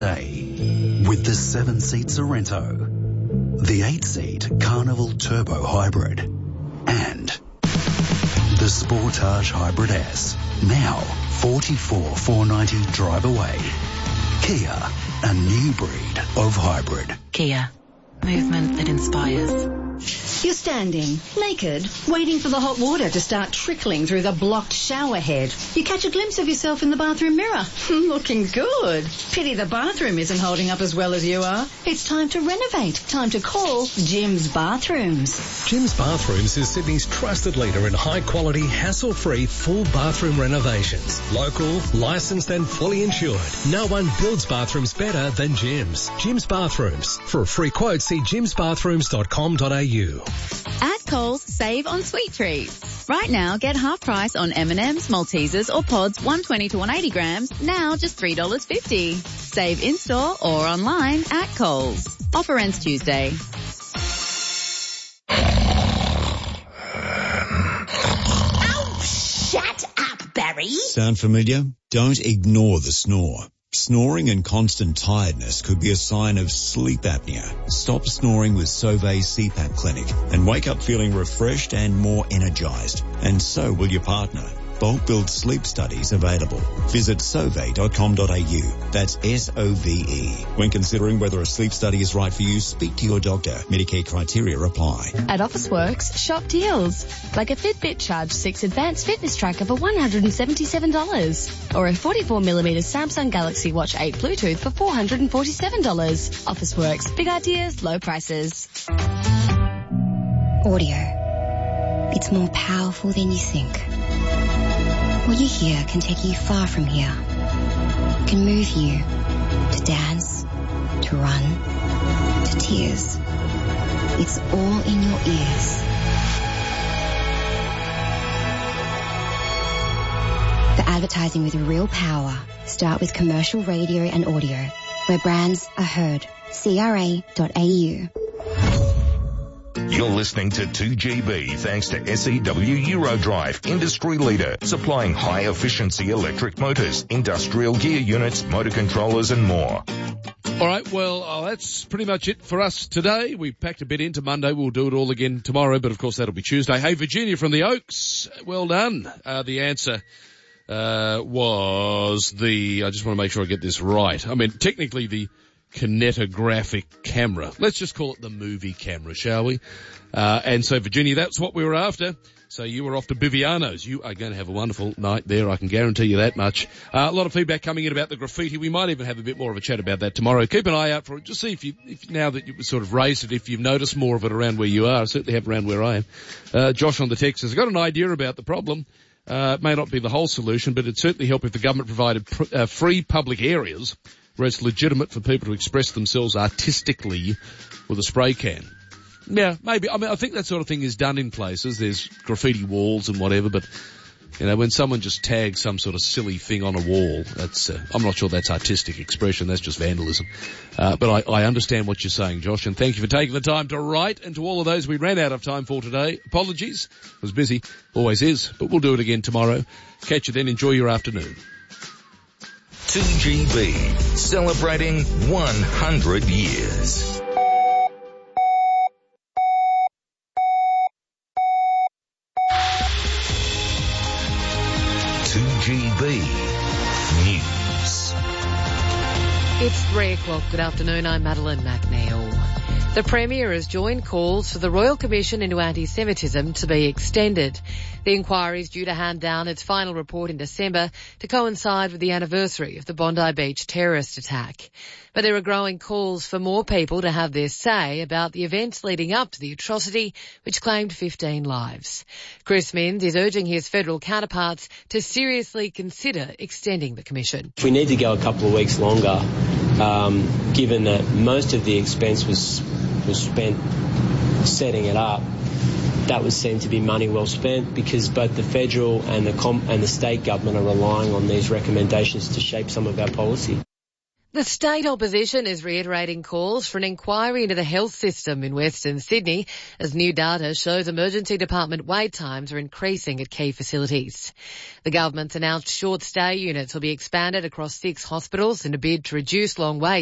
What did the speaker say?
Day with the 7-seat Sorrento, the 8-seat Carnival Turbo Hybrid, and the Sportage Hybrid S. Now, 44,490 drive away. Kia, a new breed of hybrid. Kia, movement that inspires. You're standing, naked, waiting for the hot water to start trickling through the blocked shower head. You catch a glimpse of yourself in the bathroom mirror. Looking good. Pity the bathroom isn't holding up as well as you are. It's time to renovate. Time to call Jim's Bathrooms. Jim's Bathrooms is Sydney's trusted leader in high-quality, hassle-free, full bathroom renovations. Local, licensed and fully insured. No one builds bathrooms better than Jim's. Jim's Bathrooms. For a free quote, see jimsbathrooms.com.au. At Coles, save on sweet treats. Right now, get half price on M&M's, Maltesers or Pods 120 to 180 grams, now just $3.50. Save in-store or online at Coles. Offer ends Tuesday. Oh, shut up, Barry. Sound familiar? Don't ignore the snore. Snoring and constant tiredness could be a sign of sleep apnea. Stop snoring with Sauvé CPAP Clinic and wake up feeling refreshed and more energized. And so will your partner. Bulk Build Sleep Studies available. Visit sauve.com.au. That's SOVE. When considering whether a sleep study is right for you, speak to your doctor. Medicare criteria apply. At Officeworks, shop deals. Like a Fitbit Charge 6 Advanced Fitness Tracker for $177. Or a 44mm Samsung Galaxy Watch 8 Bluetooth for $447. Officeworks. Big ideas, low prices. Audio. It's more powerful than you think. What you hear can take you far from here. It can move you to dance, to run, to tears. It's all in your ears. For advertising with real power, start with commercial radio and audio, where brands are heard. CRA.au. You're listening to 2GB thanks to SEW Eurodrive, industry leader, supplying high-efficiency electric motors, industrial gear units, motor controllers and more. All right, well, that's pretty much it for us today. We've packed a bit into Monday. We'll do it all again tomorrow, but of course that'll be Tuesday. Hey, Virginia from the Oaks, well done. The answer was I just want to make sure I get this right. I mean, technically the kinetographic camera. Let's just call it the movie camera, shall we? And so, Virginia, that's what we were after. So you were off to Biviano's. You are going to have a wonderful night there, I can guarantee you that much. A lot of feedback coming in about the graffiti. We might even have a bit more of a chat about that tomorrow. Keep an eye out for it. Just see if now that you've sort of raised it, if you've noticed more of it around where you are. I certainly have around where I am. Josh on the text has got an idea about the problem. It may not be the whole solution, but it'd certainly help if the government provided free public areas where it's legitimate for people to express themselves artistically with a spray can. Yeah, maybe. I mean, I think that sort of thing is done in places. There's graffiti walls and whatever, but, you know, when someone just tags some sort of silly thing on a wall, that's, I'm not sure that's artistic expression. That's just vandalism. But I understand what you're saying, Josh, and thank you for taking the time to write. And to all of those we ran out of time for today, apologies. I was busy. Always is. But we'll do it again tomorrow. Catch you then. Enjoy your afternoon. 2GB, celebrating 100 years. News. It's 3 o'clock. Good afternoon. I'm Madeline McNeil. The Premier has joined calls for the Royal Commission into Anti-Semitism to be extended. The inquiry is due to hand down its final report in December to coincide with the anniversary of the Bondi Beach terrorist attack. But there are growing calls for more people to have their say about the events leading up to the atrocity, which claimed 15 lives. Chris Minns is urging his federal counterparts to seriously consider extending the commission. We need to go a couple of weeks longer, given that most of the expense was spent setting it up. That would seem to be money well spent because both the federal and the state government are relying on these recommendations to shape some of our policy. The state opposition is reiterating calls for an inquiry into the health system in Western Sydney as new data shows emergency department wait times are increasing at key facilities. The government's announced short stay units will be expanded across 6 hospitals in a bid to reduce long waits.